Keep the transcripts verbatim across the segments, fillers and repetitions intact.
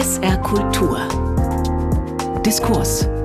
S R Kultur. Diskurs.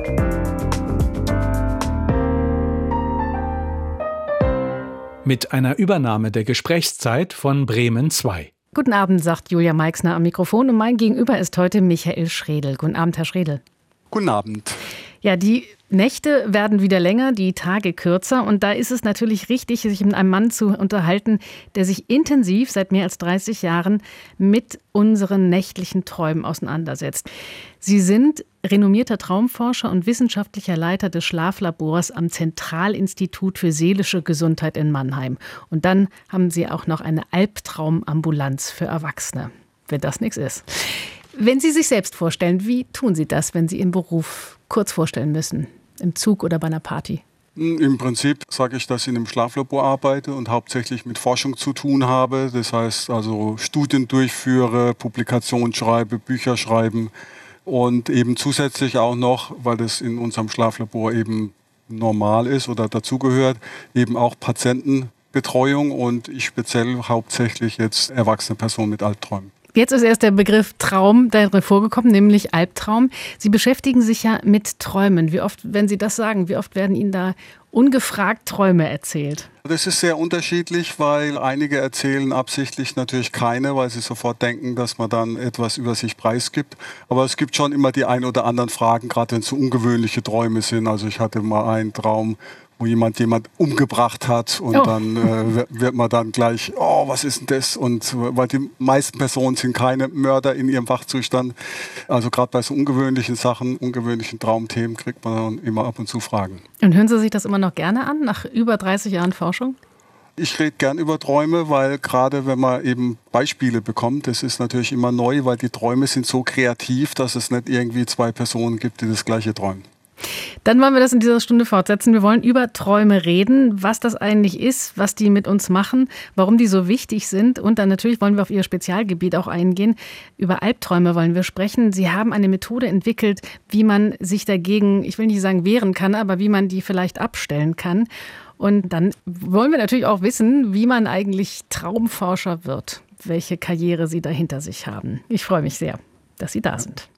Mit einer Übernahme der Gesprächszeit von Bremen zwei. Guten Abend, sagt Julia Meixner am Mikrofon und mein Gegenüber ist heute Michael Schredel. Guten Abend, Herr Schredel. Guten Abend. Ja, die Nächte werden wieder länger, die Tage kürzer und da ist es natürlich richtig, sich mit einem Mann zu unterhalten, der sich intensiv seit mehr als dreißig Jahren mit unseren nächtlichen Träumen auseinandersetzt. Sie sind renommierter Traumforscher und wissenschaftlicher Leiter des Schlaflabors am Zentralinstitut für seelische Gesundheit in Mannheim. Und dann haben Sie auch noch eine Albtraumambulanz für Erwachsene, wenn das nichts ist. Wenn Sie sich selbst vorstellen, wie tun Sie das, wenn Sie Ihren Beruf kurz vorstellen müssen? Im Zug oder bei einer Party? Im Prinzip sage ich, dass ich in einem Schlaflabor arbeite und hauptsächlich mit Forschung zu tun habe. Das heißt also Studien durchführe, Publikationen schreibe, Bücher schreiben und eben zusätzlich auch noch, weil das in unserem Schlaflabor eben normal ist oder dazugehört, eben auch Patientenbetreuung und ich speziell hauptsächlich jetzt erwachsene Personen mit Albträumen. Jetzt ist erst der Begriff Traum darin vorgekommen, nämlich Albtraum. Sie beschäftigen sich ja mit Träumen. Wie oft, wenn Sie das sagen, wie oft werden Ihnen da ungefragt Träume erzählt? Das ist sehr unterschiedlich, weil einige erzählen absichtlich natürlich keine, weil sie sofort denken, dass man dann etwas über sich preisgibt. Aber es gibt schon immer die ein oder anderen Fragen, gerade wenn es so ungewöhnliche Träume sind. Also ich hatte mal einen Traum, wo jemand jemand umgebracht hat und oh. dann äh, wird man dann gleich, oh, was ist denn das? Und weil die meisten Personen sind keine Mörder in ihrem Wachzustand. Also gerade bei so ungewöhnlichen Sachen, ungewöhnlichen Traumthemen kriegt man dann immer ab und zu Fragen. Und hören Sie sich das immer noch gerne an, nach über dreißig Jahren Forschung? Ich rede gern über Träume, weil gerade wenn man eben Beispiele bekommt, das ist natürlich immer neu, weil die Träume sind so kreativ, dass es nicht irgendwie zwei Personen gibt, die das Gleiche träumen. Dann wollen wir das in dieser Stunde fortsetzen. Wir wollen über Träume reden, was das eigentlich ist, was die mit uns machen, warum die so wichtig sind. Und dann natürlich wollen wir auf Ihr Spezialgebiet auch eingehen. Über Albträume wollen wir sprechen. Sie haben eine Methode entwickelt, wie man sich dagegen, ich will nicht sagen wehren kann, aber wie man die vielleicht abstellen kann. Und dann wollen wir natürlich auch wissen, wie man eigentlich Traumforscher wird, welche Karriere Sie da hinter sich haben. Ich freue mich sehr, dass Sie da sind.